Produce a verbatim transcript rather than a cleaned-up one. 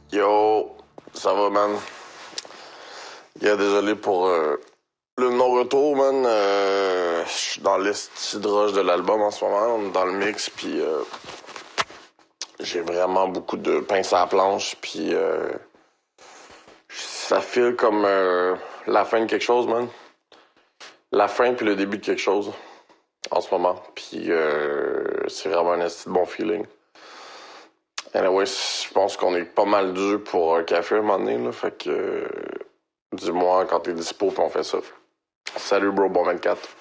Yo, ça va, man? Yeah, désolé pour euh, le non-retour, man. Euh, Je suis dans l'estidrage de l'album en ce moment. On est dans le mix, puis euh, j'ai vraiment beaucoup de pince à la planche, puis euh, ça file comme euh, la fin de quelque chose, man. La fin puis le début de quelque chose en ce moment. Puis euh, c'est vraiment un esti de bon feeling. Anyway, je pense qu'on est pas mal dû pour un café à un moment donné, là. Fait que euh, dis-moi quand t'es dispo, puis on fait ça. Salut, bro, bon vingt-quatre.